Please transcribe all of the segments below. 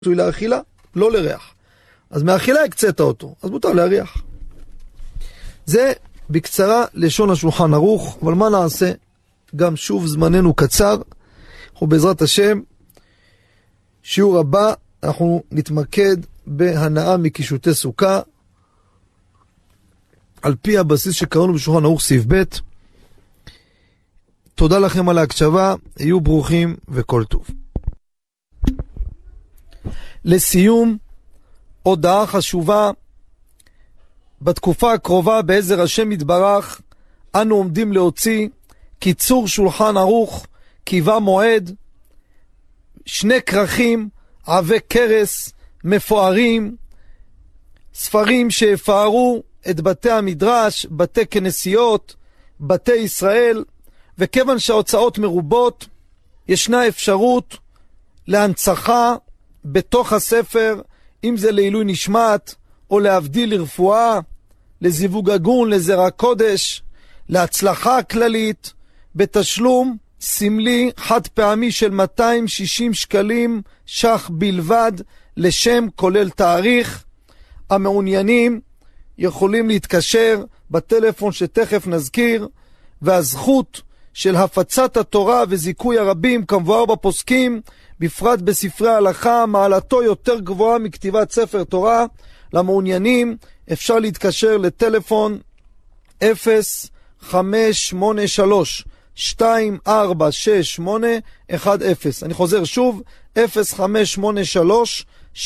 רצוי לאכילה, לא לריח. אז מאכילה הקצת אותו, אז מותר להריח. זה בקצרה לשון השולחן ערוך, אבל מה נעשה? גם שוב זמננו קצר, ובעזרת השם, שיעור הבא, אנחנו נתמקד בהנאה מקישוטי סוכה, על פי הבסיס שקראנו בשולחן ערוך סעיף ב'. תודה לכם על ההקשבה, היו ברוכים וכל טוב. לסיום, הודעה חשובה, בתקופה הקרובה בעזר השם יתברך, אנו עומדים להוציא קיצור שולחן ערוך, קיבה מועד, 2 כרכים, עבי קרס, מפוארים, ספרים שיפארו את בתי המדרש, בתי כנסיות, בתי ישראל, וכיוון שההוצאות מרובות, ישנה אפשרות להנצחה בתוך הספר, אם זה לעילוי נשמת, או להבדיל לרפואה, לזיווג הגון, לזרע קודש, להצלחה כללית, בתשלום סמלי חד פעמי של 260 שקלים שח בלבד, לשם כולל תאריך. המעוניינים יכולים להתקשר בטלפון שתכף נזכיר, והזכות של הפצת התורה וזיכוי הרבים כמבואר בפוסקים, בפרט בספרי ההלכה, מעלתו יותר גבוהה מכתיבת ספר תורה. למעוניינים אפשר להתקשר לטלפון 0583 246810. אני חוזר שוב, 0583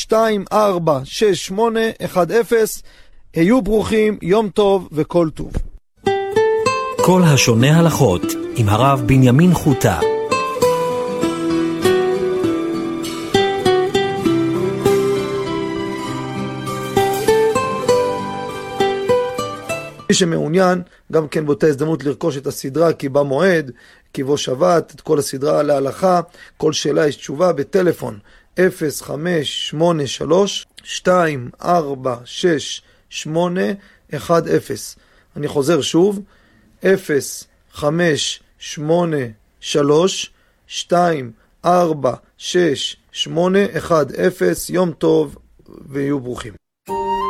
246810. היו ברוכים, יום טוב וכל טוב. כל השונה הלכות עם הרב בנימין חוטה. מי שמעוניין, גם כן באותה הזדמנות לרכוש את הסדרה קיבה מועד, קיבו שבת, את כל הסדרה להלכה, כל שאלה יש תשובה בטלפון 0583 246810. אני חוזר שוב, 0583 246810. יום טוב ויהיו ברוכים.